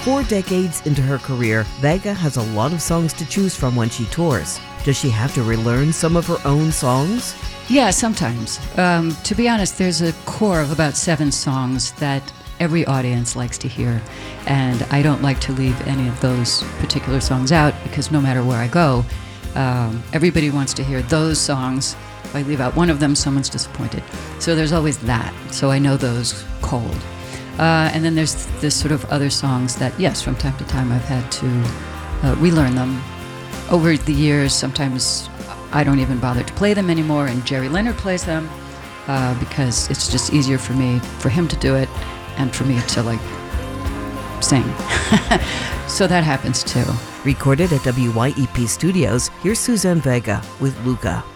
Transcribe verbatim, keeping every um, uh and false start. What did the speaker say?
Four decades into her career, Vega has a lot of songs to choose from when she tours. Does she have to relearn some of her own songs? Yeah, sometimes. Um, to be honest, there's a core of about seven songs that every audience likes to hear, and I don't like to leave any of those particular songs out because no matter where I go, um, everybody wants to hear those songs. If I leave out one of them, someone's disappointed. So there's always that. So I know those cold. Uh, and then there's this sort of other songs that, yes, from time to time I've had to uh, relearn them. Over the years, sometimes I don't even bother to play them anymore, and Jerry Leonard plays them uh, because it's just easier for me, for him to do it, and for me to, like, sing. So that happens too. Recorded at W Y E P Studios, here's Suzanne Vega with Luka.